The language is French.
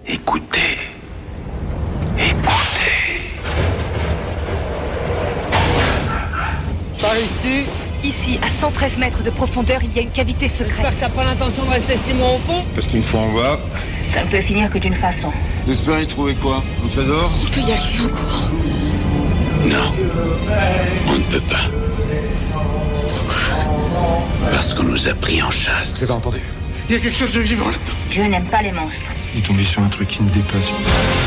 Écoutez. Écoutez. Par ici. Ici, à 113 mètres de profondeur, il y a une cavité secrète. J'espère que t'as pas l'intention de rester 6 mois au fond. Qu'est-ce qu'il me faut en bas? Ça ne peut finir que d'une façon. J'espère y trouver quoi? Un trésor? On peut y arriver en courant. Non. On ne peut pas. Pourquoi? Parce qu'on nous a pris en chasse. J'ai pas entendu. Il y a quelque chose de vivant là-dedans. Dieu n'aime pas les monstres. Il est tombé sur un truc qui me dépasse.